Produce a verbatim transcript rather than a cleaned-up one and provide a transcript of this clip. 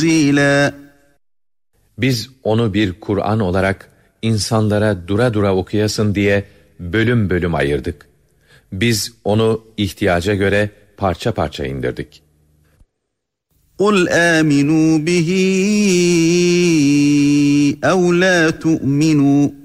تنزيلا. Biz onu bir Kur'an olarak insanlara dura dura okuyasın diye bölüm bölüm ayırdık. Biz onu ihtiyaca göre parça parça indirdik. قُلْ آمِنُوا بِهِ أَوْ لَا تُؤْمِنُوا